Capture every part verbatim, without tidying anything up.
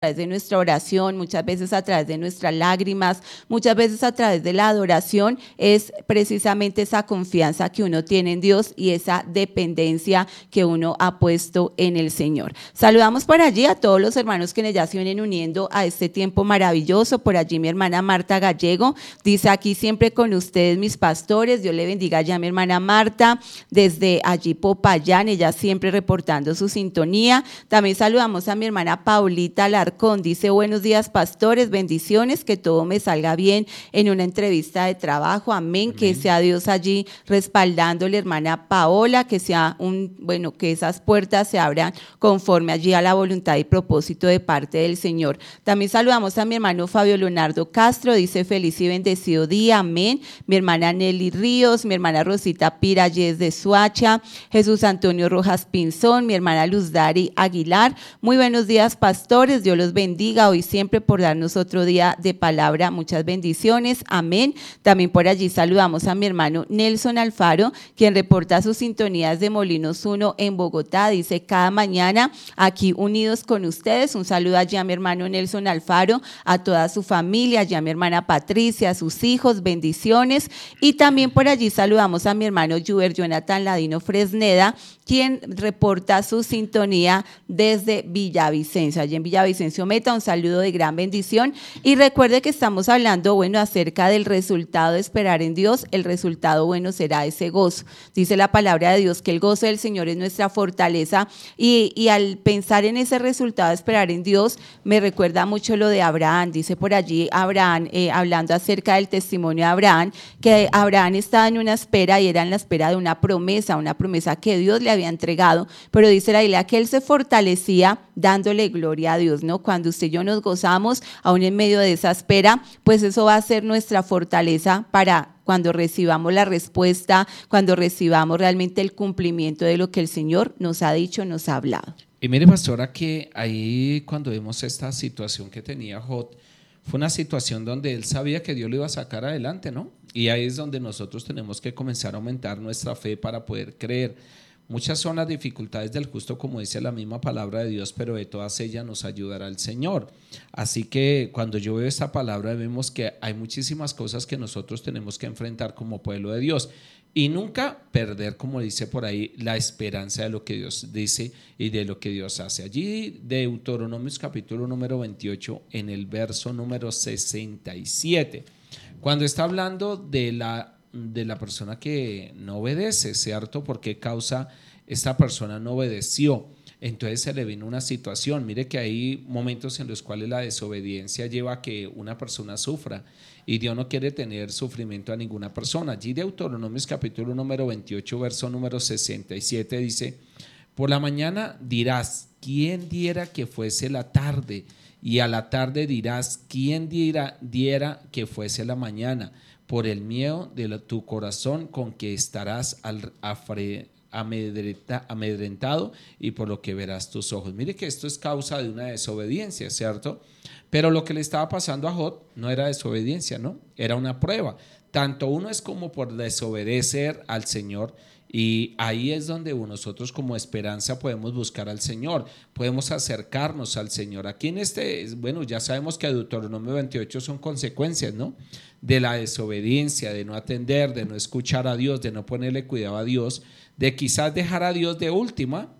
través de nuestra oración, muchas veces a través de nuestras lágrimas, muchas veces a través de la adoración, es precisamente esa confianza que uno tiene en Dios y esa dependencia que uno ha puesto en el Señor. Saludamos por allí a todos los hermanos que ya se vienen uniendo a este tiempo maravilloso. Por allí mi hermana Marta Gallego dice: aquí siempre con ustedes mis pastores. Dios le bendiga ya a mi hermana Marta desde allí Popayán, ella siempre reportando su sintonía. También saludamos a mi hermana Paulita Alarcón, dice: buenos días pastores, bendiciones, que todo me salga bien en una entrevista de trabajo, amén, amén. Que sea Dios allí respaldándole, hermana Paola, que sea un, bueno, que esas puertas se abran conforme allí a la voluntad y propósito de parte del Señor. También saludamos a mi hermano Fabio Leonardo Castro, dice: feliz y bendecido día, amén. Mi hermana Nelly Ríos, mi hermana Rosita Pirayes de Suacha, Jesús Antonio Rojas Pinzón, mi hermana Luz Dari Aguilar. Muy buenos días pastores, Dios los bendiga hoy siempre por darnos otro día de palabra, muchas bendiciones, amén. También por allí saludamos a mi hermano Nelson Alfaro, quien reporta sus sintonías de Molinos uno en Bogotá, dice: cada mañana aquí unidos con ustedes. Un saludo allí a mi hermano Nelson Alfaro, a toda su familia, allí a mi hermana Patricia, a sus hijos, bendiciones. Y también por allí saludamos a mi hermano Juber Jonathan Ladino Fresneda, quien reporta su sintonía desde Villavicencio, allí en Villavicencio Meta. Un saludo de gran bendición. Y recuerde que estamos hablando, bueno, acerca del resultado de esperar en Dios. El resultado bueno será ese gozo. Dice la palabra de Dios que el gozo del Señor es nuestra fortaleza, y, y al pensar en ese resultado de esperar en Dios, me recuerda mucho lo de Abraham. Dice por allí Abraham, eh, hablando acerca del testimonio de Abraham, que Abraham estaba en una espera y era en la espera de una promesa, una promesa que Dios le había entregado, pero dice la Biblia que él se fortalecía dándole gloria a Dios, ¿no? Cuando usted y yo nos gozamos, aún en medio de esa espera, pues eso va a ser nuestra fortaleza para cuando recibamos la respuesta, cuando recibamos realmente el cumplimiento de lo que el Señor nos ha dicho, nos ha hablado. Y mire, pastora, que ahí cuando vemos esta situación que tenía Job, fue una situación donde él sabía que Dios lo iba a sacar adelante, ¿no? Y ahí es donde nosotros tenemos que comenzar a aumentar nuestra fe para poder creer. Muchas son las dificultades del justo, como dice la misma palabra de Dios, pero de todas ellas nos ayudará el Señor. Así que cuando yo veo esta palabra, vemos que hay muchísimas cosas que nosotros tenemos que enfrentar como pueblo de Dios. Y nunca perder, como dice por ahí, la esperanza de lo que Dios dice y de lo que Dios hace. Allí Deuteronomios capítulo número veintiocho, en el verso número sesenta y siete, cuando está hablando de la, de la persona que no obedece, ¿cierto? ¿Por qué causa esta persona no obedeció? Entonces se le vino una situación. Mire que hay momentos en los cuales la desobediencia lleva a que una persona sufra, y Dios no quiere tener sufrimiento a ninguna persona. Allí Deuteronomios capítulo número veintiocho, verso número sesenta y siete dice: por la mañana dirás, ¿quién diera que fuese la tarde? Y a la tarde dirás, ¿quién diera, diera que fuese la mañana? Por el miedo de la, tu corazón con que estarás al afre, Amedrenta, amedrentado, y por lo que verás tus ojos. Mire que esto es causa de una desobediencia, ¿cierto? Pero lo que le estaba pasando a Job no era desobediencia, ¿no? Era una prueba. Tanto uno es como por desobedecer al Señor, y ahí es donde nosotros como esperanza podemos buscar al Señor, podemos acercarnos al Señor. Aquí en este, bueno, ya sabemos que Deuteronomio veintiocho son consecuencias, ¿no? De la desobediencia, de no atender, de no escuchar a Dios, de no ponerle cuidado a Dios, de quizás dejar a Dios de última,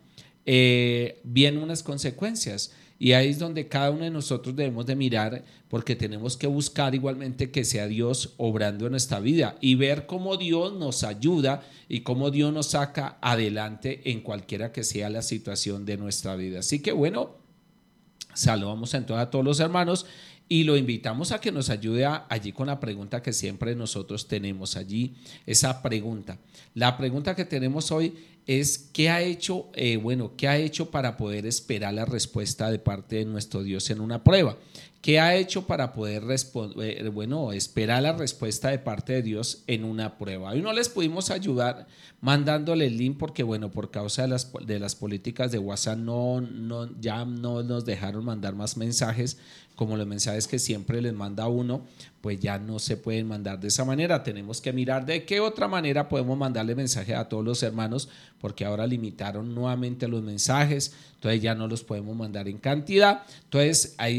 eh, vienen unas consecuencias. Y ahí es donde cada uno de nosotros debemos de mirar, porque tenemos que buscar igualmente que sea Dios obrando en nuestra vida y ver cómo Dios nos ayuda y cómo Dios nos saca adelante en cualquiera que sea la situación de nuestra vida. Así que bueno, saludamos entonces a todos los hermanos y lo invitamos a que nos ayude a, allí con la pregunta que siempre nosotros tenemos allí, esa pregunta. La pregunta que tenemos hoy es ¿qué ha hecho, eh, bueno, qué ha hecho para poder esperar la respuesta de parte de nuestro Dios en una prueba? ¿Qué ha hecho para poder responder, bueno, esperar la respuesta de parte de Dios en una prueba? Hoy no les pudimos ayudar mandándole el link porque, bueno, por causa de las, de las políticas de WhatsApp no, no, ya no nos dejaron mandar más mensajes, como los mensajes que siempre les manda uno, pues ya no se pueden mandar de esa manera. Tenemos que mirar de qué otra manera podemos mandarle mensaje a todos los hermanos, porque ahora limitaron nuevamente los mensajes, entonces ya no los podemos mandar en cantidad. Entonces ahí